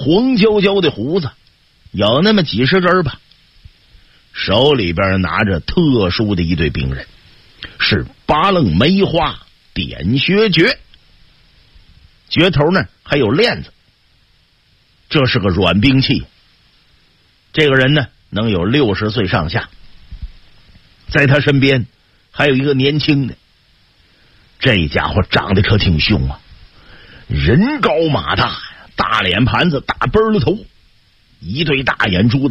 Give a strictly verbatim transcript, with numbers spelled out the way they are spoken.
黄焦焦的胡子，有那么几十根吧，手里边拿着特殊的一对兵刃，是八楞梅花点穴诀，诀头呢还有链子，这是个软兵器。这个人呢能有六十岁上下，在他身边还有一个年轻的，这家伙长得可挺凶啊，人高马大，大脸盘子，大奔儿头，一对大眼珠子